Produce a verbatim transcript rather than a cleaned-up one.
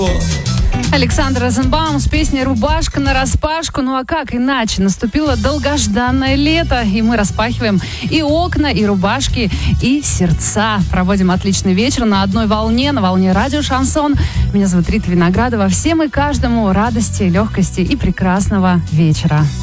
Александр Розенбаум с песней «Рубашка нараспашку». Ну а как иначе? Наступило долгожданное лето, и мы распахиваем и окна, и рубашки, и сердца. Проводим отличный вечер на одной волне, на волне радио «Шансон». Меня зовут Рита Виноградова. Всем и каждому радости, легкости и прекрасного вечера.